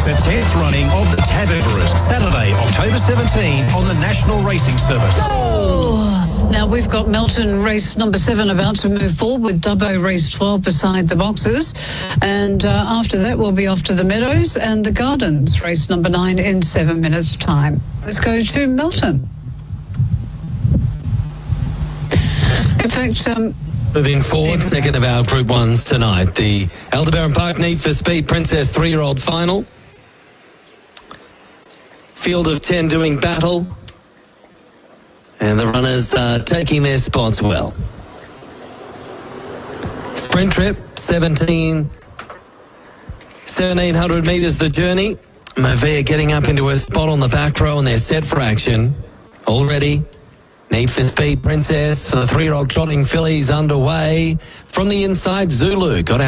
The 10th running of the Tab Everest, Saturday, October 17 on the National Racing Service. Now we've got Melton race number 7 about to move forward with Dubbo race 12 beside the boxes. And after that, we'll be off to the Meadows and the Gardens, race number 9 in 7 minutes' time. Let's go to Melton. In fact, moving forward, second of our Group 1s tonight. The Aldebaran Park Need for Speed Princess 3-year-old final. Field of 10 doing battle. And the runners taking their spots well. Sprint trip, 1700 metres the journey. Movia getting up into a spot on the back row and they're set for action. Already, Need for Speed Princess for the 3-year-old trotting fillies underway. From the inside, Zulu got out.